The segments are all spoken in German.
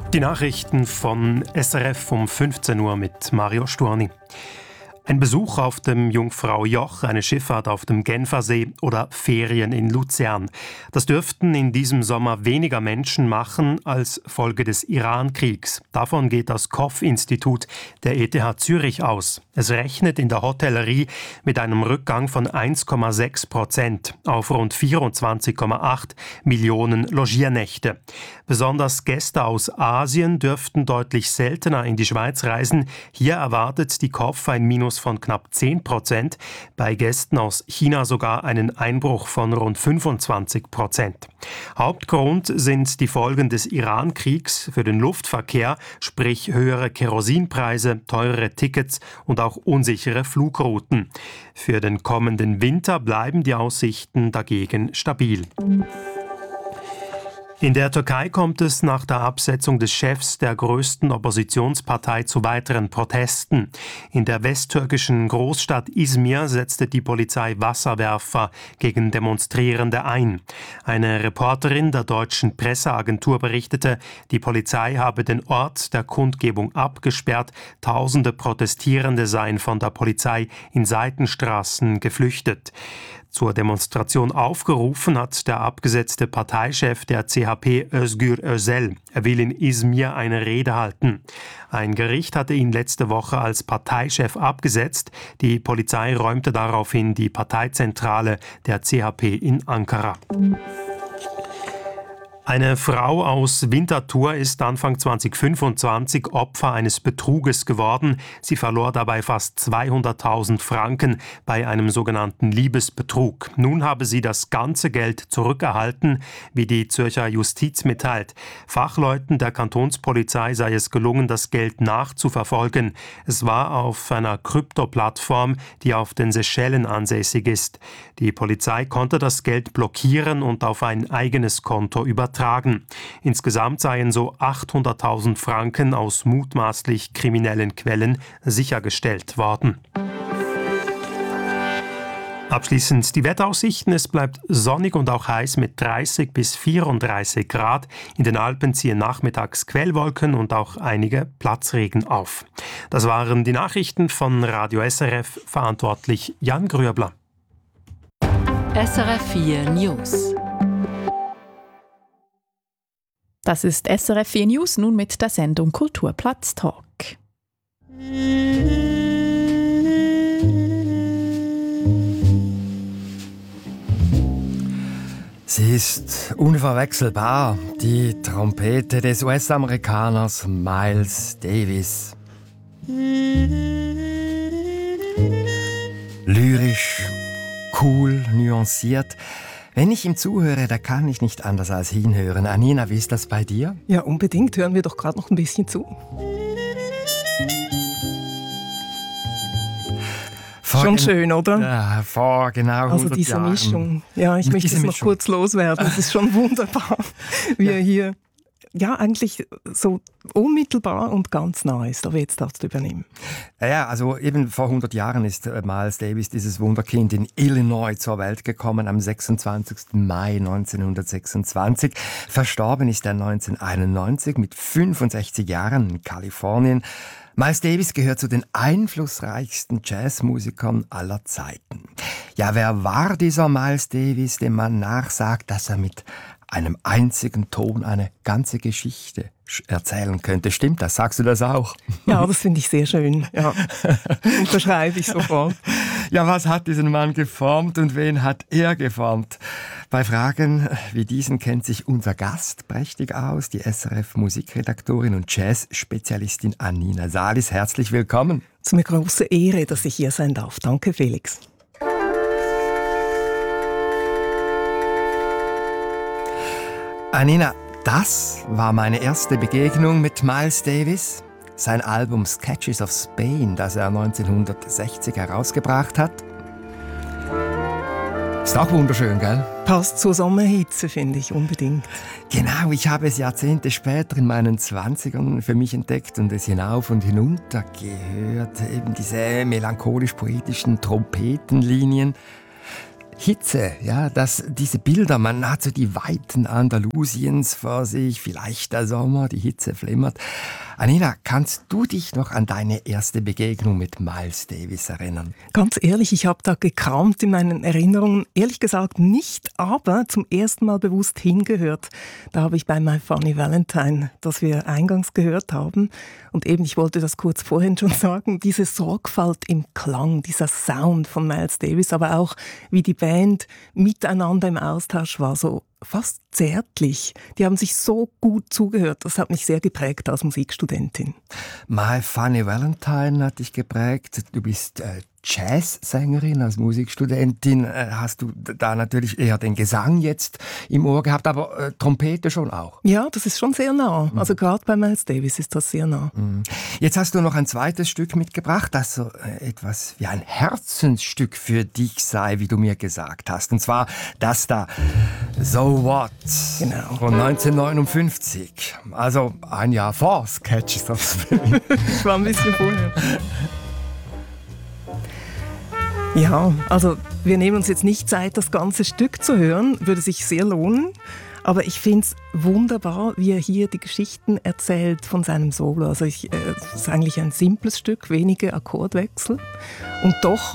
Die Nachrichten von SRF um 15 Uhr mit Mario Sturni. Ein Besuch auf dem Jungfrau-Joch, eine Schifffahrt auf dem Genfersee oder Ferien in Luzern. Das dürften in diesem Sommer weniger Menschen machen als Folge des Iran-Kriegs. Davon geht das Koff-Institut der ETH Zürich aus. Es rechnet in der Hotellerie mit einem Rückgang von 1,6% auf rund 24,8 Millionen Logiernächte. Besonders Gäste aus Asien dürften deutlich seltener in die Schweiz reisen. Hier erwartet die Koff ein Minus von knapp 10%, bei Gästen aus China sogar einen Einbruch von rund 25%. Hauptgrund sind die Folgen des Iran-Kriegs für den Luftverkehr, sprich höhere Kerosinpreise, teurere Tickets und auch unsichere Flugrouten. Für den kommenden Winter bleiben die Aussichten dagegen stabil. In der Türkei kommt es nach der Absetzung des Chefs der größten Oppositionspartei zu weiteren Protesten. In der westtürkischen Großstadt Izmir setzte die Polizei Wasserwerfer gegen Demonstrierende ein. Eine Reporterin der deutschen Presseagentur berichtete, die Polizei habe den Ort der Kundgebung abgesperrt, Tausende Protestierende seien von der Polizei in Seitenstraßen geflüchtet. Zur Demonstration aufgerufen hat der abgesetzte Parteichef der CHP Özgür Özel. Er will in Izmir eine Rede halten. Ein Gericht hatte ihn letzte Woche als Parteichef abgesetzt. Die Polizei räumte daraufhin die Parteizentrale der CHP in Ankara. Eine Frau aus Winterthur ist Anfang 2025 Opfer eines Betruges geworden. Sie verlor dabei fast 200.000 Franken bei einem sogenannten Liebesbetrug. Nun habe sie das ganze Geld zurückerhalten, wie die Zürcher Justiz mitteilt. Fachleuten der Kantonspolizei sei es gelungen, das Geld nachzuverfolgen. Es war auf einer Krypto-Plattform, die auf den Seychellen ansässig ist. Die Polizei konnte das Geld blockieren und auf ein eigenes Konto übertragen. Insgesamt seien so 800.000 Franken aus mutmaßlich kriminellen Quellen sichergestellt worden. Abschließend die Wetteraussichten. Es bleibt sonnig und auch heiß mit 30 bis 34 Grad. In den Alpen ziehen nachmittags Quellwolken und auch einige Platzregen auf. Das waren die Nachrichten von Radio SRF, verantwortlich Jan Grübler. SRF 4 News. Das ist SRF 4 News, nun mit der Sendung Kulturplatz Talk. Sie ist unverwechselbar, die Trompete des US-Amerikaners Miles Davis. Lyrisch, cool, nuanciert. Wenn ich ihm zuhöre, da kann ich nicht anders als hinhören. Anina, wie ist das bei dir? Ja, unbedingt. Hören wir doch gerade noch ein bisschen zu. Schon schön, oder? Ja, genau. Also diese Jahren. Mischung. Ja, ich möchte es noch kurz loswerden. Es ist schon wunderbar, wie er hier eigentlich so unmittelbar und ganz nah ist. Aber jetzt darfst du übernehmen. Ja, also eben vor 100 Jahren ist Miles Davis, dieses Wunderkind, in Illinois zur Welt gekommen, am 26. Mai 1926. Verstorben ist er 1991 mit 65 Jahren in Kalifornien. Miles Davis gehört zu den einflussreichsten Jazzmusikern aller Zeiten. Ja, wer war dieser Miles Davis, dem man nachsagt, dass er mit einem einzigen Ton eine ganze Geschichte erzählen könnte? Stimmt das? Sagst du das auch? Ja, das finde ich sehr schön. Ja. Unterschreibe ich sofort. Ja, was hat diesen Mann geformt und wen hat er geformt? Bei Fragen wie diesen kennt sich unser Gast prächtig aus, die SRF-Musikredaktorin und Jazz-Spezialistin Anina Salis. Herzlich willkommen. Es ist mir eine große Ehre, dass ich hier sein darf. Danke, Felix. Anina, das war meine erste Begegnung mit Miles Davis. Sein Album Sketches of Spain, das er 1960 herausgebracht hat. Ist auch wunderschön, gell? Passt zur Sommerhitze, finde ich, unbedingt. Genau, ich habe es Jahrzehnte später in meinen 20ern für mich entdeckt und es hinauf und hinunter gehört. Eben diese melancholisch-poetischen Trompetenlinien. Hitze, ja, diese Bilder, man hat so die Weiten Andalusiens vor sich, vielleicht der Sommer, die Hitze flimmert. Anina, kannst du dich noch an deine erste Begegnung mit Miles Davis erinnern? Ganz ehrlich, ich habe da gekramt in meinen Erinnerungen. Ehrlich gesagt nicht, aber zum ersten Mal bewusst hingehört. Da habe ich bei My Funny Valentine, das wir eingangs gehört haben. Und eben, ich wollte das kurz vorhin schon sagen, diese Sorgfalt im Klang, dieser Sound von Miles Davis, aber auch wie die Band miteinander im Austausch war, so fast zärtlich. Die haben sich so gut zugehört. Das hat mich sehr geprägt als Musikstudentin. My Funny Valentine hat dich geprägt. Du bist Jazzsängerin, als Musikstudentin. Hast du da natürlich eher den Gesang jetzt im Ohr gehabt, aber Trompete schon auch? Ja, das ist schon sehr nah. Also gerade bei Miles Davis ist das sehr nah. Jetzt hast du noch ein zweites Stück mitgebracht, das so etwas wie ein Herzensstück für dich sei, wie du mir gesagt hast. Und zwar das da, So What, genau. Von 1959. Also ein Jahr vor Sketches of Spring. Ich war ein bisschen vorher. Ja, also wir nehmen uns jetzt nicht Zeit, das ganze Stück zu hören, würde sich sehr lohnen. Aber ich finde es wunderbar, wie er hier die Geschichten erzählt von seinem Solo. Also es ist eigentlich ein simples Stück, wenige Akkordwechsel. Und doch,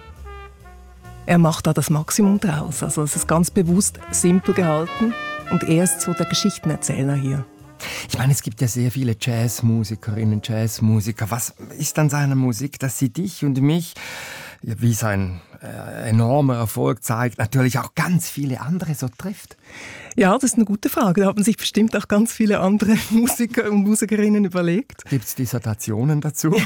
er macht da das Maximum draus. Also es ist ganz bewusst simpel gehalten und er ist so der Geschichtenerzähler hier. Ich meine, es gibt ja sehr viele Jazzmusikerinnen, Jazzmusiker. Was ist an seiner Musik, dass sie dich und mich, wie sein enormer Erfolg zeigt, natürlich auch ganz viele andere so trifft? Ja, das ist eine gute Frage. Da haben sich bestimmt auch ganz viele andere Musiker und Musikerinnen überlegt. Gibt es Dissertationen dazu?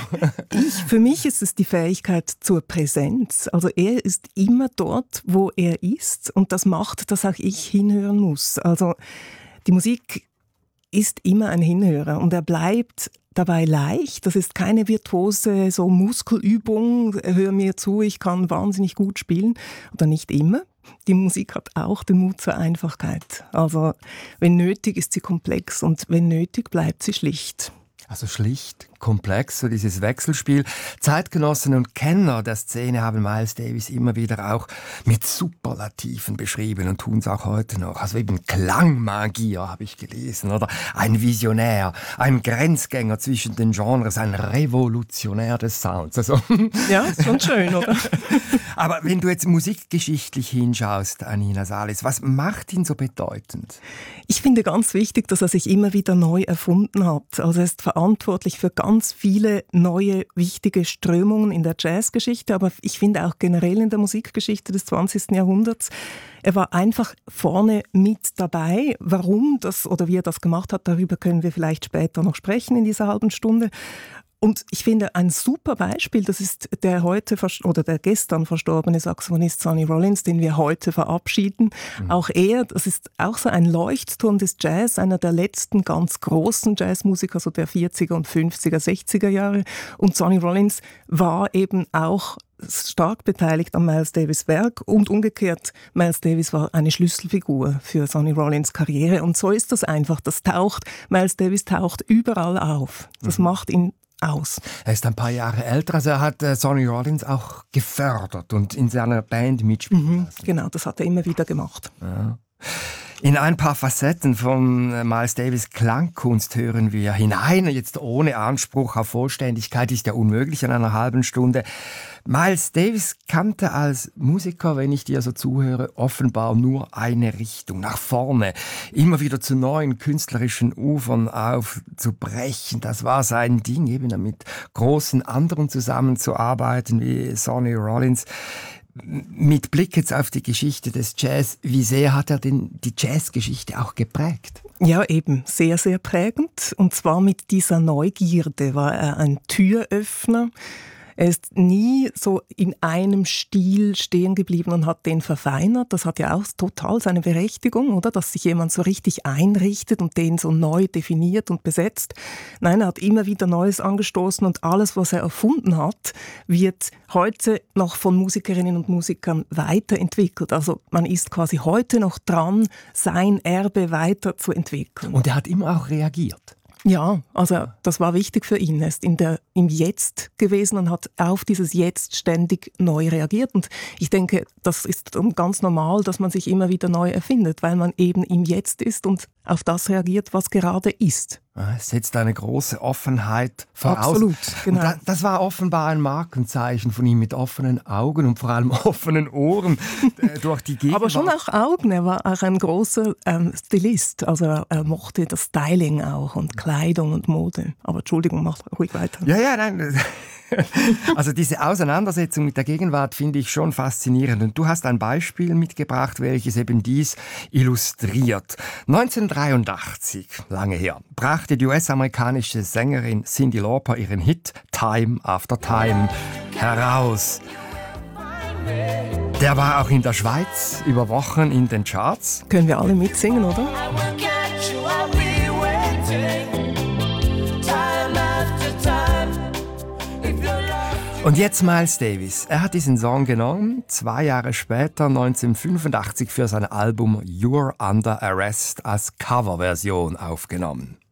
Für mich ist es die Fähigkeit zur Präsenz. Also er ist immer dort, wo er ist und das macht, dass auch ich hinhören muss. Also die Musik ist immer ein Hinhörer und er bleibt dabei leicht. Das ist keine virtuose so Muskelübung. Hör mir zu, ich kann wahnsinnig gut spielen. Oder nicht immer. Die Musik hat auch den Mut zur Einfachkeit. Also wenn nötig ist sie komplex und wenn nötig bleibt sie schlicht. Also schlicht, komplex, so dieses Wechselspiel. Zeitgenossen und Kenner der Szene haben Miles Davis immer wieder auch mit Superlativen beschrieben und tun es auch heute noch. Also eben Klangmagier habe ich gelesen, oder ein Visionär, ein Grenzgänger zwischen den Genres, ein Revolutionär des Sounds. Also ja, ist schon schön, oder? Aber wenn du jetzt musikgeschichtlich hinschaust, Anina Salis, was macht ihn so bedeutend? Ich finde ganz wichtig, dass er sich immer wieder neu erfunden hat. Also er ist verantwortlich für ganz viele neue, wichtige Strömungen in der Jazzgeschichte, aber ich finde auch generell in der Musikgeschichte des 20. Jahrhunderts. Er war einfach vorne mit dabei. Warum das oder wie er das gemacht hat, darüber können wir vielleicht später noch sprechen in dieser halben Stunde. Und ich finde, ein super Beispiel, das ist der der gestern verstorbene Saxophonist Sonny Rollins, den wir heute verabschieden. Auch er, das ist auch so ein Leuchtturm des Jazz, einer der letzten ganz großen Jazzmusiker, so der 40er und 50er, 60er Jahre. Und Sonny Rollins war eben auch stark beteiligt an Miles Davis' Werk und umgekehrt, Miles Davis war eine Schlüsselfigur für Sonny Rollins Karriere und so ist das einfach, Miles Davis taucht überall auf. Das macht ihn aus. Er ist ein paar Jahre älter, also er hat Sonny Rollins auch gefördert und in seiner Band mitspielen lassen. Genau, das hat er immer wieder gemacht. Ja. In ein paar Facetten von Miles Davis Klangkunst hören wir hinein. Jetzt ohne Anspruch auf Vollständigkeit ist ja unmöglich in einer halben Stunde. Miles Davis kannte als Musiker, wenn ich dir so zuhöre, offenbar nur eine Richtung, nach vorne. Immer wieder zu neuen künstlerischen Ufern aufzubrechen. Das war sein Ding, eben mit großen anderen zusammenzuarbeiten wie Sonny Rollins. Mit Blick jetzt auf die Geschichte des Jazz, wie sehr hat er denn die Jazzgeschichte auch geprägt? Ja, eben, sehr, sehr prägend. Und zwar mit dieser Neugierde war er ein Türöffner. Er ist nie so in einem Stil stehen geblieben und hat den verfeinert. Das hat ja auch total seine Berechtigung, oder? Dass sich jemand so richtig einrichtet und den so neu definiert und besetzt. Nein, er hat immer wieder Neues angestoßen und alles, was er erfunden hat, wird heute noch von Musikerinnen und Musikern weiterentwickelt. Also man ist quasi heute noch dran, sein Erbe weiterzuentwickeln. Und er hat immer auch reagiert. Ja, also das war wichtig für ihn. Er ist im Jetzt gewesen und hat auf dieses Jetzt ständig neu reagiert. Und ich denke, das ist ganz normal, dass man sich immer wieder neu erfindet, weil man eben im Jetzt ist und auf das reagiert, was gerade ist. Es setzt eine große Offenheit voraus. Absolut, genau. Und das war offenbar ein Markenzeichen von ihm, mit offenen Augen und vor allem offenen Ohren durch die Gegenwart. Aber schon auch Augen. Er war auch ein großer Stilist. Also er mochte das Styling auch und Kleidung und Mode. Aber Entschuldigung, mach ruhig weiter. Ja, nein. Also diese Auseinandersetzung mit der Gegenwart finde ich schon faszinierend. Und du hast ein Beispiel mitgebracht, welches eben dies illustriert. 1983, lange her, brachte die US-amerikanische Sängerin Cyndi Lauper ihren Hit Time After Time heraus. Der war auch in der Schweiz über Wochen in den Charts. Können wir alle mitsingen, oder? Und jetzt Miles Davis. Er hat diesen Song genommen, 2 Jahre später, 1985, für sein Album You're Under Arrest als Coverversion aufgenommen.